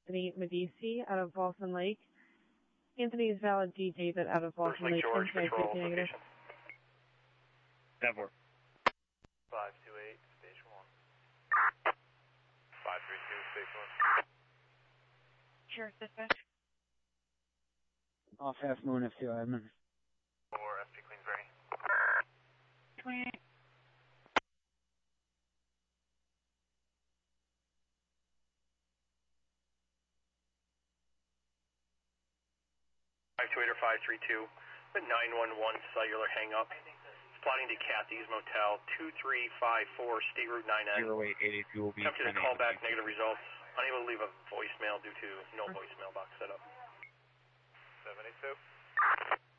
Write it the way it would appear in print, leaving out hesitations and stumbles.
Anthony Medici out of Walton Lake. Anthony is valid D. David out of Walton Lake. George, patrol negative. location. Network. 528, station 1. 532, station 1. Sure, dispatch. Off Half Moon F2 admin. 4, FP Queens ready. 28. Actuator 532, the 911 cellular hang up. Plotting to Kathy's Motel, 2354, State Route 9N. 0882 will be attempted to call back, negative results. Unable to leave a voicemail due to no voicemail box setup. 782.